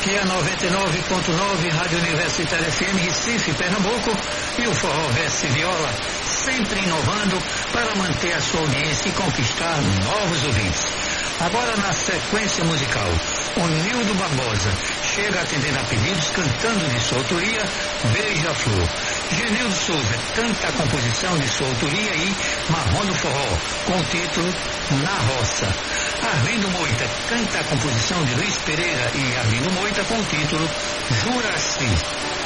Aqui é 99.9 Rádio Universitária FM Recife, Pernambuco, e o Forró Verso e Viola, sempre inovando para manter a sua audiência e conquistar novos ouvintes. Agora na sequência musical, o Nildo Barbosa chega atendendo a pedidos cantando de sua autoria Beija-Flor. Genildo Souza canta a composição de sua autoria e Marrom do Forró, com o título Na Roça. Arlindo Moita canta a composição de Luiz Pereira e Arlindo Moita com o título Juraci.